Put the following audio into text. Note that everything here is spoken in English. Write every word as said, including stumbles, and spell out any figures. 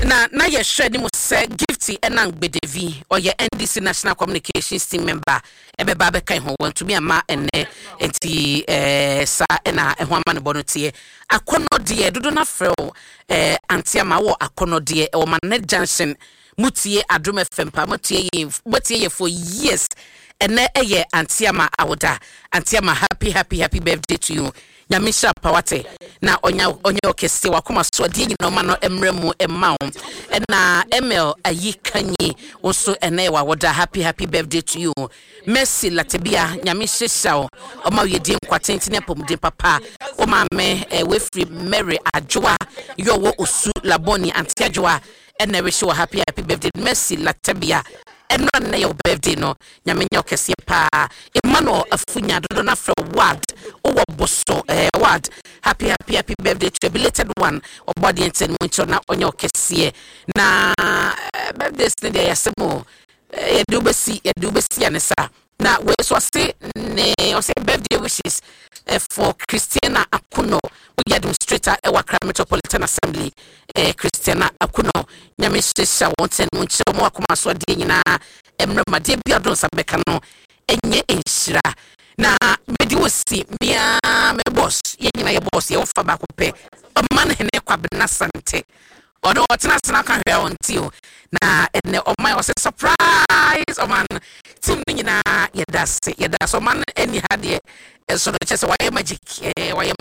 na na ye hwɛ ni mo sɛ gifty enang bedevi or ye N D C National Communications team member ebe ba be kan ho want to me ama ene enti eh sa na ehho ama ne bono tie akono de dodo na frɛ eh anti ama wo akono de o man junction mutie adom F M pa mutie ye mutie ye for years ene eye anti ama awoda anti ama happy happy happy birthday to you Nyamisha Pawate na onya onya okese wakoma so de nyina ma no emremu emma wo na Emil ayikanyi also ene wa woda happy happy birthday to you Mercy Latebia Nyamisha shawo o ma ye de nkwatenti ne pomde papa o ma me e we free Mary Adjoa yo wo osu laboni anti Adjoa ene we show happy happy birthday Mercy Latebia and run your birthday no nyamenya okese pa Emmanuel afunya dodo na fra ward owo boso eh ward happy happy happy birthday to a belated one obody enten muncho na onyo okese na birthday ne dia yasemo e do besi e do besi anesa na we so say ne o say birthday wishes uh, for Christiana Akuno we administrator e Wakra Metropolitan Assembly eh Christiana Akuno nyame sha wonten muncho mo akoma so de nyina emre made bia don sabeka no enye enhira na medi wosi bia me boss ye nyina ye boss ye wofa ba ko pe man hene kwabena sante odo otena sena kan hwe onti o na ene o my was surprise o man tim nyina ye dase ye dase o man eni hade e so do chese wa magic eh wa